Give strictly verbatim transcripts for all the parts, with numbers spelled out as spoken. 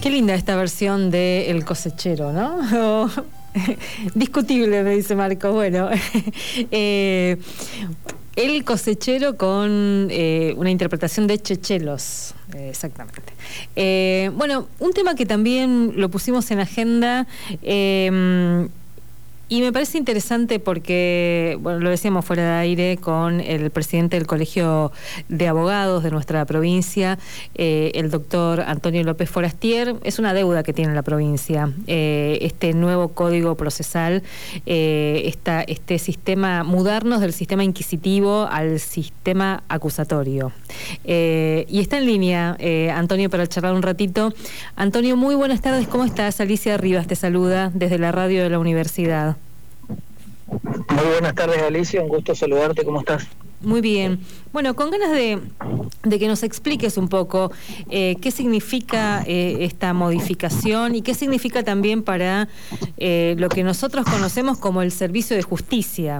Qué linda esta versión de El cosechero, ¿no? O, discutible, me dice Marco. Bueno, eh, El cosechero con eh, una interpretación de Chechelos, eh, exactamente. Eh, bueno, un tema que también lo pusimos en agenda, eh, y me parece interesante porque, bueno, lo decíamos fuera de aire con el presidente del Colegio de Abogados de nuestra provincia, eh, el doctor Antonio López Forastier. Es una deuda que tiene la provincia, eh, este nuevo código procesal, eh, esta, este sistema, mudarnos del sistema inquisitivo al sistema acusatorio. Eh, y está en línea, eh, Antonio, para charlar un ratito. Antonio, muy buenas tardes, ¿cómo estás? Alicia Rivas te saluda desde la radio de la universidad. Muy buenas tardes, Alicia, un gusto saludarte, ¿cómo estás? Muy bien. Bueno, con ganas de, de que nos expliques un poco eh, qué significa eh, esta modificación y qué significa también para eh, lo que nosotros conocemos como el servicio de justicia.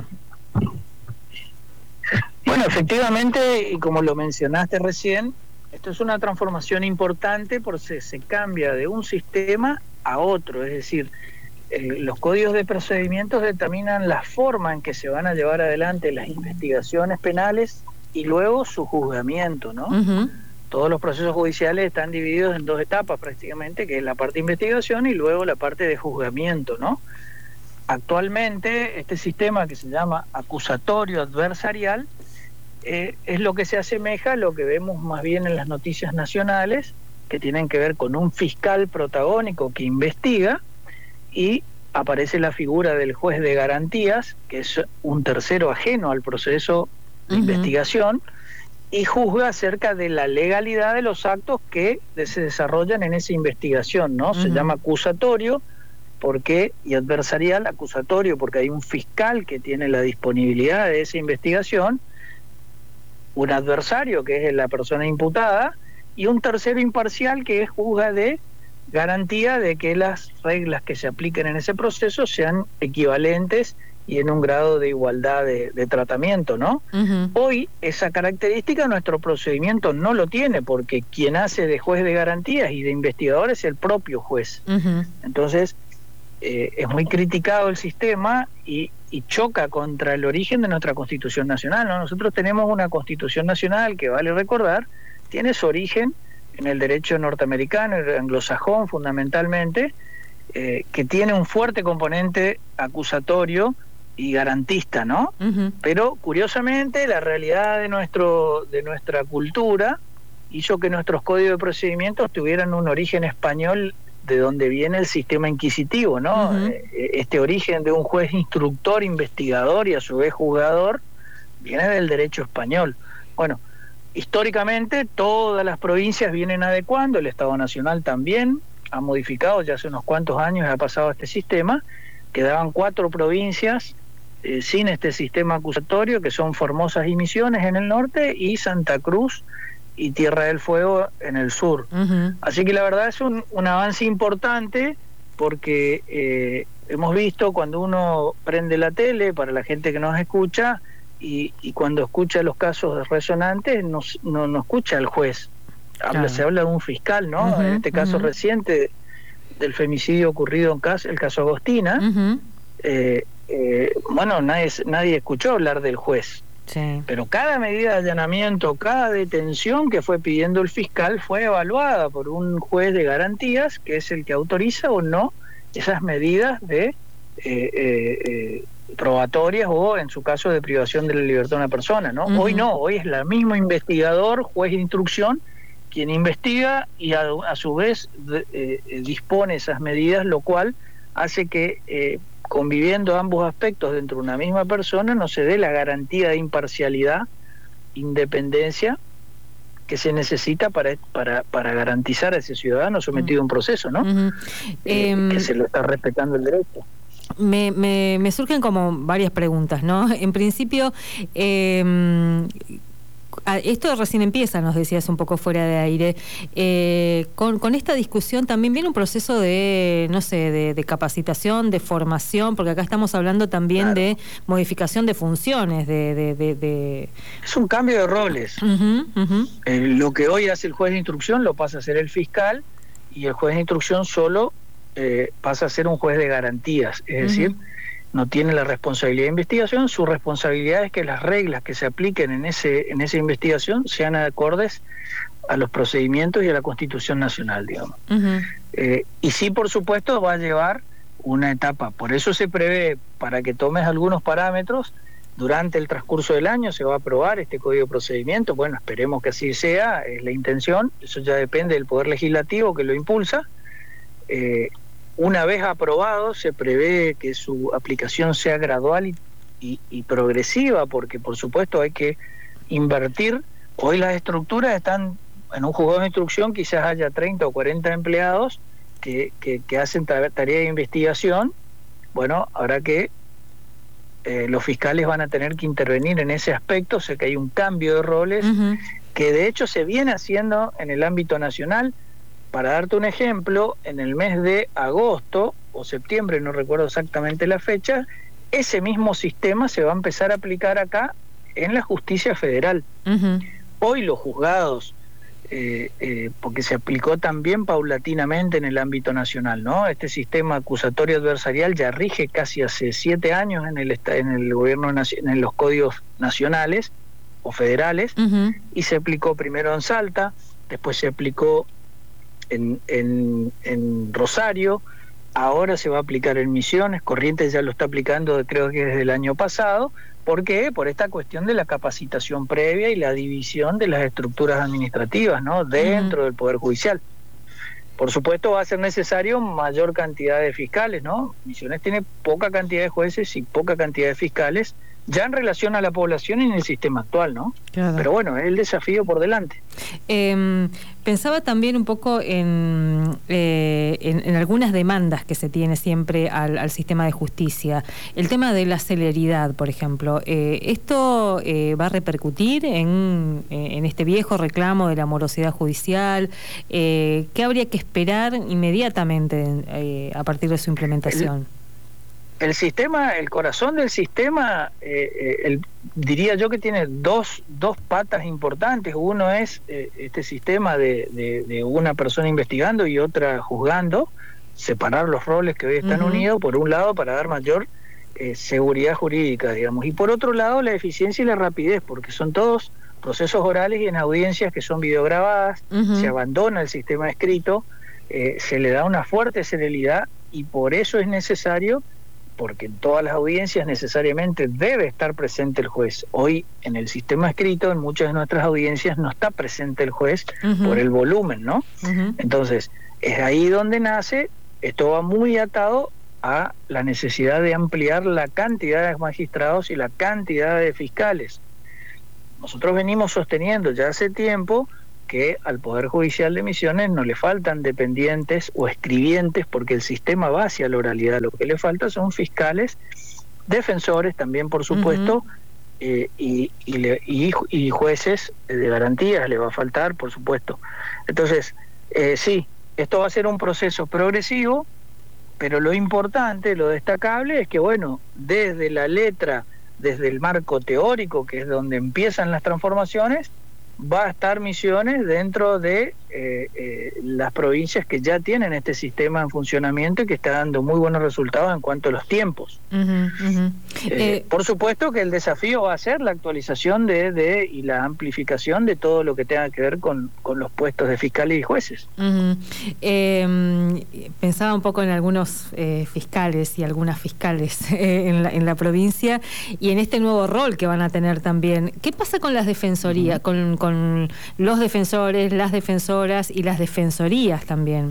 Bueno, efectivamente, y como lo mencionaste recién, esto es una transformación importante porque se cambia de un sistema a otro, es decir, Eh, los códigos de procedimientos determinan la forma en que se van a llevar adelante las investigaciones penales y luego su juzgamiento, ¿no? Uh-huh. Todos los procesos judiciales están divididos en dos etapas prácticamente, que es la parte de investigación y luego la parte de juzgamiento, ¿no? Actualmente este sistema que se llama acusatorio adversarial eh, es lo que se asemeja a lo que vemos más bien en las noticias nacionales, que tienen que ver con un fiscal protagónico que investiga, y aparece la figura del juez de garantías, que es un tercero ajeno al proceso de uh-huh. investigación, y juzga acerca de la legalidad de los actos que se desarrollan en esa investigación, ¿no? Uh-huh. Se llama acusatorio porque y adversarial, acusatorio porque hay un fiscal que tiene la disponibilidad de esa investigación, un adversario que es la persona imputada, y un tercero imparcial que es juzga de garantía de que las reglas que se apliquen en ese proceso sean equivalentes y en un grado de igualdad de, de tratamiento, ¿no? Uh-huh. Hoy esa característica nuestro procedimiento no lo tiene, porque quien hace de juez de garantías y de investigador es el propio juez. Uh-huh. Entonces eh, es muy criticado el sistema y, y choca contra el origen de nuestra Constitución Nacional, ¿no? Nosotros tenemos una Constitución Nacional que, vale recordar, tiene su origen en el derecho norteamericano, el anglosajón fundamentalmente, eh, que tiene un fuerte componente acusatorio y garantista, ¿no? Uh-huh. Pero curiosamente la realidad de nuestro de nuestra cultura hizo que nuestros códigos de procedimientos tuvieran un origen español de donde viene el sistema inquisitivo, ¿no? Uh-huh. Eh, este origen de un juez instructor, investigador y a su vez juzgador viene del derecho español. Bueno, históricamente todas las provincias vienen adecuando, el Estado Nacional también ha modificado, ya hace unos cuantos años ha pasado este sistema, quedaban cuatro provincias eh, sin este sistema acusatorio, que son Formosa y Misiones en el norte y Santa Cruz y Tierra del Fuego en el sur. Uh-huh. Así que la verdad es un, un avance importante porque eh, hemos visto cuando uno prende la tele, para la gente que nos escucha, Y, y cuando escucha los casos resonantes no, no, no escucha al juez, habla, claro. Se habla de un fiscal, ¿no? Uh-huh, en este caso uh-huh. reciente del femicidio ocurrido en caso, el caso Agostina, uh-huh. eh, eh, bueno, nadie, nadie escuchó hablar del juez, sí. Pero cada medida de allanamiento, cada detención que fue pidiendo el fiscal fue evaluada por un juez de garantías, que es el que autoriza o no esas medidas de eh, eh, eh, probatorias o en su caso de privación de la libertad de una persona, ¿no? Uh-huh. Hoy no, hoy es el mismo investigador, juez de instrucción, quien investiga y a, a su vez de, eh, dispone esas medidas, lo cual hace que eh, conviviendo ambos aspectos dentro de una misma persona no se dé la garantía de imparcialidad, independencia que se necesita para para para garantizar a ese ciudadano sometido uh-huh. a un proceso, ¿no? Uh-huh. eh, um... que se lo está respetando el derecho. Me, me, me surgen como varias preguntas, ¿no? En principio, eh, esto recién empieza, nos decías un poco fuera de aire. Eh, con, con esta discusión también viene un proceso de, no sé, de, de capacitación, de formación, porque acá estamos hablando también claro. de modificación de funciones, de... de, de, de... Es un cambio de roles. Uh-huh, uh-huh. Eh, lo que hoy hace el juez de instrucción lo pasa a hacer el fiscal, y el juez de instrucción solo eh, pasa a ser un juez de garantías, es uh-huh. decir, no tiene la responsabilidad de investigación. Su responsabilidad es que las reglas que se apliquen en ese en esa investigación sean acordes a los procedimientos y a la Constitución Nacional, digamos. Uh-huh. Eh, y sí, por supuesto, va a llevar una etapa. Por eso se prevé, para que tomes algunos parámetros, durante el transcurso del año se va a aprobar este Código de Procedimiento. Bueno, esperemos que así sea, es la intención. Eso ya depende del Poder Legislativo que lo impulsa. Eh, Una vez aprobado, se prevé que su aplicación sea gradual y, y, y progresiva, porque por supuesto hay que invertir. Hoy las estructuras están, en un juzgado de instrucción quizás haya treinta o cuarenta empleados que, que, que hacen tarea de investigación. Bueno, habrá que, eh, los fiscales van a tener que intervenir en ese aspecto. Sé que hay un cambio de roles, uh-huh. que de hecho se viene haciendo en el ámbito nacional. Para darte un ejemplo, en el mes de agosto o septiembre, no recuerdo exactamente la fecha, ese mismo sistema se va a empezar a aplicar acá en la justicia federal. Uh-huh. Hoy los juzgados, eh, eh, porque se aplicó también paulatinamente en el ámbito nacional, ¿no? Este sistema acusatorio adversarial ya rige casi hace siete años en el en el gobierno en los códigos nacionales o federales, uh-huh. y se aplicó primero en Salta, después se aplicó En, en, en Rosario, ahora se va a aplicar en Misiones. Corrientes ya lo está aplicando, creo que desde el año pasado. ¿Por qué? Por esta cuestión de la capacitación previa y la división de las estructuras administrativas, ¿no?, dentro uh-huh. del Poder Judicial. Por supuesto va a ser necesario mayor cantidad de fiscales, ¿no? Misiones tiene poca cantidad de jueces y poca cantidad de fiscales, ya en relación a la población y en el sistema actual, ¿no? Claro. Pero bueno, es el desafío por delante. Eh, pensaba también un poco en, eh, en, en algunas demandas que se tiene siempre al, al sistema de justicia. El tema de la celeridad, por ejemplo. Eh, ¿Esto eh, va a repercutir en, en este viejo reclamo de la morosidad judicial? Eh, ¿Qué habría que esperar inmediatamente eh, a partir de su implementación? El... El sistema, el corazón del sistema, eh, el, diría yo que tiene dos, dos patas importantes. Uno es eh, este sistema de, de, de una persona investigando y otra juzgando, separar los roles que hoy están uh-huh. unidos, por un lado para dar mayor eh, seguridad jurídica, digamos, y por otro lado la eficiencia y la rapidez, porque son todos procesos orales y en audiencias que son videograbadas, uh-huh. se abandona el sistema escrito, eh, se le da una fuerte celeridad y por eso es necesario, porque en todas las audiencias necesariamente debe estar presente el juez. Hoy en el sistema escrito, en muchas de nuestras audiencias no está presente el juez uh-huh. por el volumen, ¿no? Uh-huh. Entonces, es ahí donde nace, esto va muy atado a la necesidad de ampliar la cantidad de magistrados y la cantidad de fiscales. Nosotros venimos sosteniendo ya hace tiempo que al Poder Judicial de Misiones no le faltan dependientes o escribientes, porque el sistema va hacia la oralidad. Lo que le falta son fiscales, defensores también, por supuesto, uh-huh. eh, y, y, le, y, y jueces de garantías le va a faltar, por supuesto. Entonces, eh, sí, esto va a ser un proceso progresivo, pero lo importante, lo destacable es que, bueno, desde la letra, desde el marco teórico, que es donde empiezan las transformaciones, va a estar Misiones dentro de eh, eh, las provincias que ya tienen este sistema en funcionamiento y que está dando muy buenos resultados en cuanto a los tiempos. Uh-huh, uh-huh. Eh, eh, por supuesto que el desafío va a ser la actualización de, de y la amplificación de todo lo que tenga que ver con, con los puestos de fiscales y jueces. Uh-huh. Eh, pensaba un poco en algunos eh, fiscales y algunas fiscales eh, en, la, en la provincia y en este nuevo rol que van a tener también. ¿Qué pasa con las defensorías, uh-huh. con, con con los defensores, las defensoras y las defensorías también?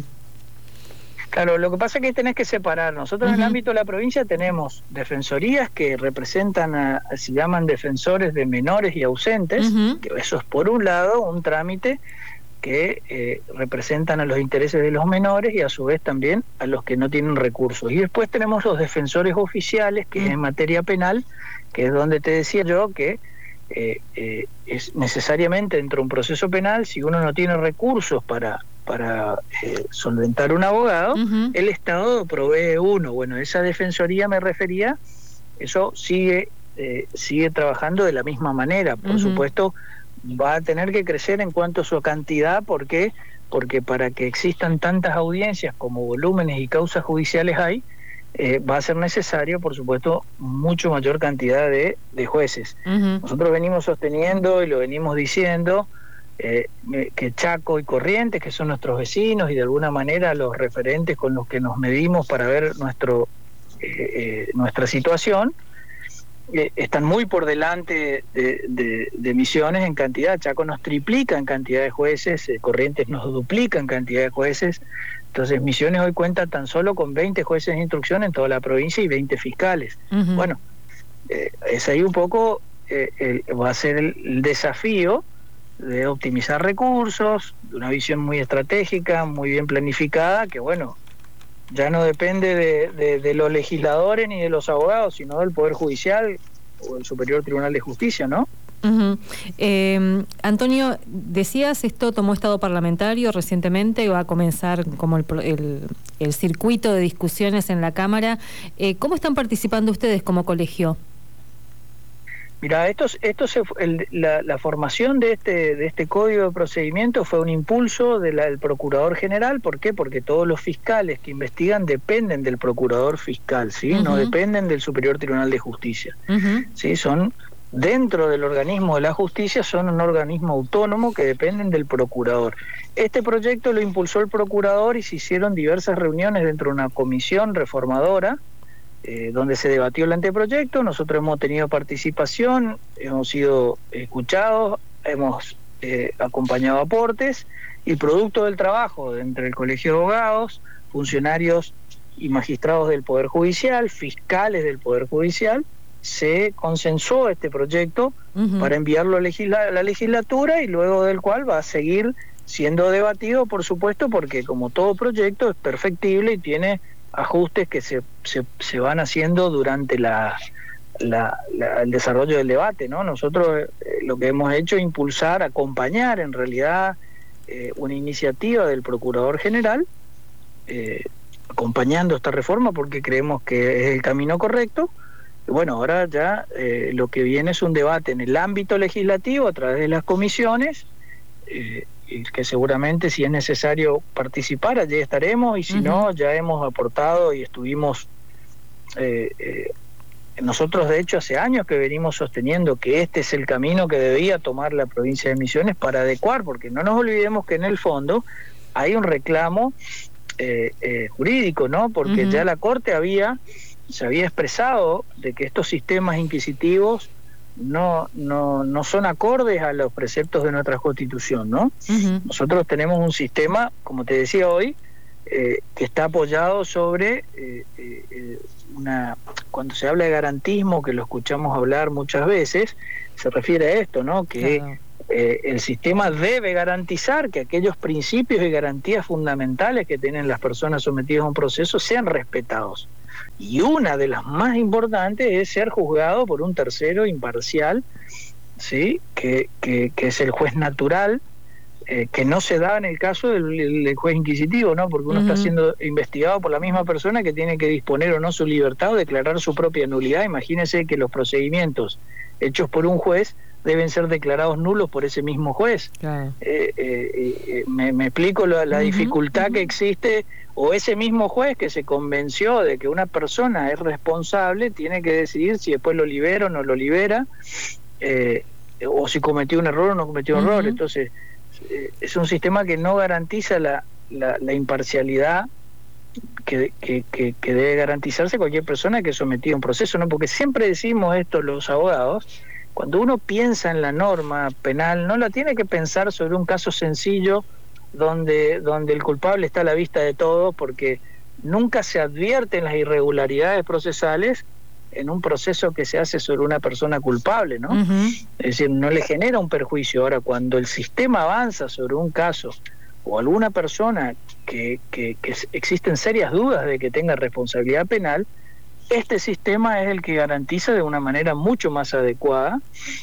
Claro, lo que pasa es que tenés que separar. Nosotros uh-huh. en el ámbito de la provincia tenemos defensorías que representan, a, se llaman defensores de menores y ausentes, uh-huh. que eso es por un lado un trámite que eh, representan a los intereses de los menores y a su vez también a los que no tienen recursos. Y después tenemos los defensores oficiales, que uh-huh. es en materia penal, que es donde te decía yo que Eh, eh, es necesariamente dentro de un proceso penal, si uno no tiene recursos para para eh, solventar un abogado, uh-huh. el Estado provee uno. Bueno, esa defensoría me refería, eso sigue eh, sigue trabajando de la misma manera. Por uh-huh. supuesto, va a tener que crecer en cuanto a su cantidad, porque porque para que existan tantas audiencias como volúmenes y causas judiciales hay, eh, va a ser necesario, por supuesto, mucho mayor cantidad de, de jueces. Uh-huh. Nosotros venimos sosteniendo y lo venimos diciendo, eh, que Chaco y Corrientes, que son nuestros vecinos y de alguna manera los referentes con los que nos medimos para ver nuestro eh, eh, nuestra situación, eh, están muy por delante de, de, de Misiones en cantidad. Chaco nos triplica en cantidad de jueces, eh, Corrientes nos duplica en cantidad de jueces. Entonces Misiones hoy cuenta tan solo con veinte jueces de instrucción en toda la provincia y veinte fiscales. Uh-huh. Bueno, eh, es ahí un poco, eh, el, va a ser el, el desafío de optimizar recursos, de una visión muy estratégica, muy bien planificada, que bueno, ya no depende de, de, de los legisladores ni de los abogados, sino del Poder Judicial o el Superior Tribunal de Justicia, ¿no? Uh-huh. eh, Antonio, decías, esto tomó estado parlamentario recientemente, va a comenzar como el, el, el circuito de discusiones en la Cámara. Eh, ¿Cómo están participando ustedes como colegio? Mira, esto, esto se, el, la, la formación de este, de este código de procedimiento fue un impulso de la, del Procurador General. ¿Por qué? Porque todos los fiscales que investigan dependen del Procurador Fiscal, ¿sí? Uh-huh. No dependen del Superior Tribunal de Justicia. Uh-huh. ¿Sí? Son dentro del organismo de la justicia, son un organismo autónomo que dependen del procurador. Este proyecto lo impulsó el procurador y se hicieron diversas reuniones dentro de una comisión reformadora, eh, donde se debatió el anteproyecto. Nosotros hemos tenido participación, hemos sido escuchados, hemos eh, acompañado aportes, y producto del trabajo entre el Colegio de Abogados, funcionarios y magistrados del Poder Judicial, fiscales del Poder Judicial, se consensuó este proyecto uh-huh. para enviarlo a legisla- la legislatura, y luego del cual va a seguir siendo debatido, por supuesto, porque como todo proyecto es perfectible y tiene ajustes que se, se, se van haciendo durante la, la, la, el desarrollo del debate, ¿no? Nosotros eh, lo que hemos hecho es impulsar, acompañar en realidad eh, una iniciativa del Procurador General, eh, acompañando esta reforma porque creemos que es el camino correcto. Bueno, ahora ya eh, lo que viene es un debate en el ámbito legislativo a través de las comisiones, eh, y que seguramente si es necesario participar, allí estaremos, y si uh-huh. no, ya hemos aportado y estuvimos, eh, eh, nosotros de hecho hace años que venimos sosteniendo que este es el camino que debía tomar la provincia de Misiones para adecuar, porque no nos olvidemos que en el fondo hay un reclamo eh, eh, jurídico, ¿no? Porque uh-huh. ya la Corte había... se había expresado de que estos sistemas inquisitivos no no no son acordes a los preceptos de nuestra Constitución, ¿no? Uh-huh. Nosotros tenemos un sistema, como te decía hoy, eh, que está apoyado sobre eh, eh, una... Cuando se habla de garantismo, que lo escuchamos hablar muchas veces, se refiere a esto, ¿no? Que claro. eh, el sistema debe garantizar que aquellos principios y garantías fundamentales que tienen las personas sometidas a un proceso sean respetados. Y una de las más importantes es ser juzgado por un tercero imparcial, ¿sí? que, que, que es el juez natural, eh, que no se da en el caso del, del juez inquisitivo, ¿no? Porque uno uh-huh. está siendo investigado por la misma persona que tiene que disponer o no su libertad o declarar su propia nulidad. Imagínense que los procedimientos hechos por un juez deben ser declarados nulos por ese mismo juez. Claro. Eh, eh, eh, me, me explico la, la uh-huh, dificultad uh-huh. que existe, o ese mismo juez que se convenció de que una persona es responsable tiene que decidir si después lo libera o no lo libera, eh, o si cometió un error o no cometió un uh-huh. error. Entonces eh, es un sistema que no garantiza la, la, la imparcialidad que, que, que, que debe garantizarse cualquier persona que es sometida a un proceso, ¿no? Porque siempre decimos esto los abogados: cuando uno piensa en la norma penal, no la tiene que pensar sobre un caso sencillo donde, donde el culpable está a la vista de todos, porque nunca se advierten las irregularidades procesales en un proceso que se hace sobre una persona culpable, ¿no? Uh-huh. Es decir, no le genera un perjuicio. Ahora, cuando el sistema avanza sobre un caso o alguna persona que, que, que existen serias dudas de que tenga responsabilidad penal, este sistema es el que garantiza de una manera mucho más adecuada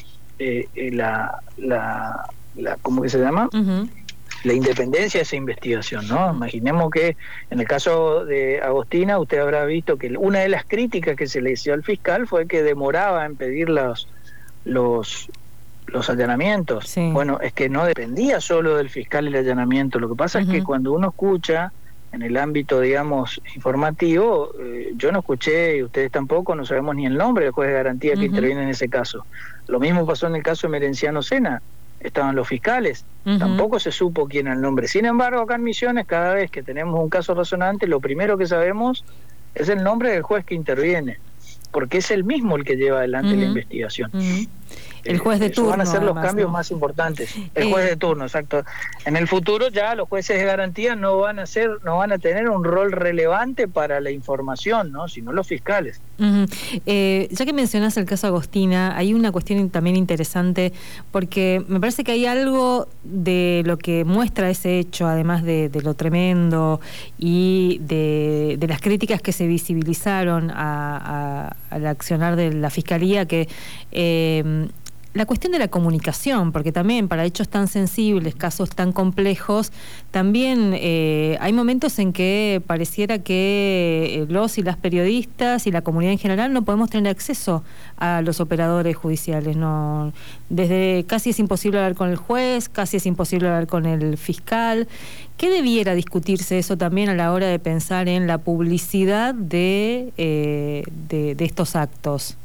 eh, eh, la, la, la, ¿cómo que se llama? Uh-huh. La independencia de esa investigación, ¿no? Imaginemos que en el caso de Agostina, usted habrá visto que una de las críticas que se le hizo al fiscal fue que demoraba en pedir los, los, los allanamientos. Sí. Bueno, es que no dependía solo del fiscal el allanamiento. Lo que pasa uh-huh. es que cuando uno escucha en el ámbito, digamos, informativo, eh, yo no escuché, y ustedes tampoco, no sabemos ni el nombre del juez de garantía que uh-huh. interviene en ese caso. Lo mismo pasó en el caso de Merenciano Sena, estaban los fiscales, uh-huh. tampoco se supo quién era el nombre. Sin embargo, acá en Misiones, cada vez que tenemos un caso resonante, lo primero que sabemos es el nombre del juez que interviene, porque es el mismo el que lleva adelante uh-huh. la investigación. Uh-huh. El juez de turno. Van a ser los además, cambios ¿no? más importantes. El eh, juez de turno, exacto. En el futuro ya los jueces de garantía no van a ser, no van a tener un rol relevante para la información, ¿no? Sino los fiscales. Uh-huh. Eh, ya que mencionas el caso Agostina, hay una cuestión también interesante, porque me parece que hay algo de lo que muestra ese hecho, además de, de lo tremendo y de, de las críticas que se visibilizaron a, a, al accionar de la Fiscalía, que eh, la cuestión de la comunicación, porque también para hechos tan sensibles, casos tan complejos, también eh, hay momentos en que pareciera que los y las periodistas y la comunidad en general no podemos tener acceso a los operadores judiciales. No, desde casi es imposible hablar con el juez, casi es imposible hablar con el fiscal. ¿Qué debiera discutirse eso también a la hora de pensar en la publicidad de, eh, de, de estos actos?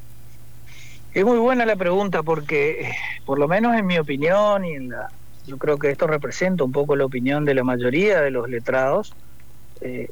Es muy buena la pregunta porque, por lo menos en mi opinión, y en la, yo creo que esto representa un poco la opinión de la mayoría de los letrados, eh,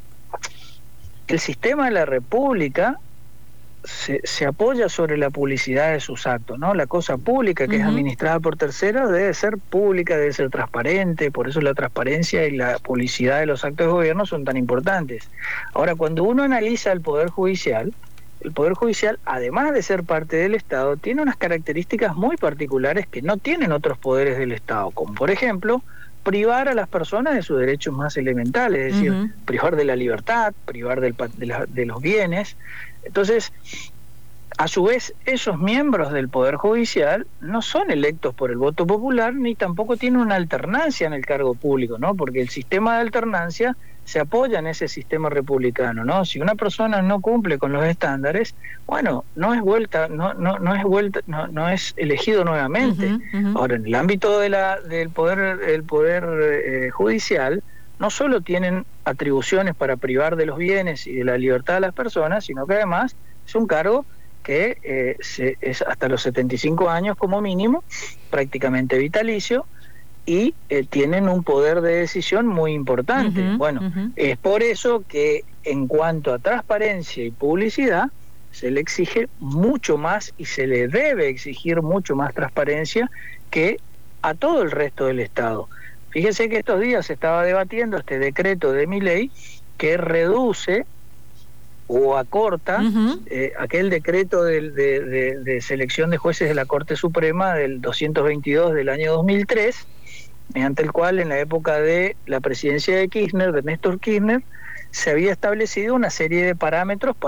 el sistema de la República se, se apoya sobre la publicidad de sus actos, ¿no? La cosa pública que uh-huh. es administrada por terceros debe ser pública, debe ser transparente, por eso la transparencia y la publicidad de los actos de gobierno son tan importantes. Ahora, cuando uno analiza el Poder Judicial, el Poder Judicial, además de ser parte del Estado, tiene unas características muy particulares que no tienen otros poderes del Estado, como por ejemplo, privar a las personas de sus derechos más elementales, es decir, uh-huh. privar de la libertad, privar del, de, la, de los bienes. Entonces, a su vez, esos miembros del Poder Judicial no son electos por el voto popular, ni tampoco tienen una alternancia en el cargo público, ¿no? Porque el sistema de alternancia se apoya en ese sistema republicano, ¿no? Si una persona no cumple con los estándares, bueno, no es vuelta, no, no, no es vuelta, no, no es elegido nuevamente. Uh-huh, uh-huh. Ahora, en el ámbito de la, del poder, el poder eh, judicial, no solo tienen atribuciones para privar de los bienes y de la libertad de las personas, sino que además es un cargo que eh, se, es hasta los setenta y cinco años como mínimo, prácticamente vitalicio, y eh, tienen un poder de decisión muy importante. Uh-huh, bueno, uh-huh. es por eso que en cuanto a transparencia y publicidad, se le exige mucho más y se le debe exigir mucho más transparencia que a todo el resto del Estado. Fíjese que estos días se estaba debatiendo este decreto de Milei que reduce o acorta uh-huh. eh, aquel decreto de, de, de, de selección de jueces de la Corte Suprema del doscientos veintidós del año dos mil tres, mediante el cual en la época de la presidencia de Kirchner, de Néstor Kirchner, se había establecido una serie de parámetros para